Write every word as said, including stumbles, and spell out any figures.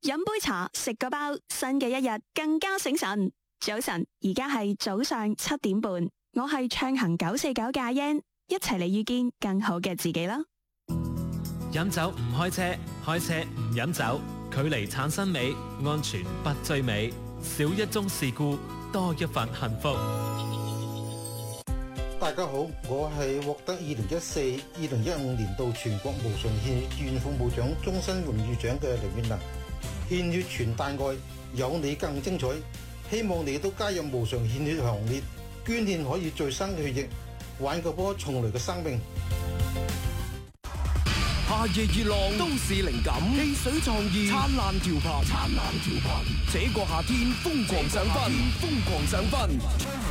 飲杯茶，食個包，新嘅一日更加醒神。早晨，而家係早上七點半，我係暢行九四九嘅阿欣，一齊嚟遇見更好嘅自己啦。 飲酒唔開車，開車唔飲酒，距離產生美，安全不追尾，少一宗事故，多一份幸福。 大家好，我係獲得二零一四、二零一五年度全國無償獻血志願服務獎終身榮譽獎嘅梁遠能。獻血傳大愛，有你更精彩。希望你都加入無償獻血行列，捐獻可以再生血液，挽救波重來嘅生命。 夏夜熱浪，都市靈感，汽水創意，燦爛調頻，燦爛調頻。這個夏天瘋狂上分，瘋狂上分。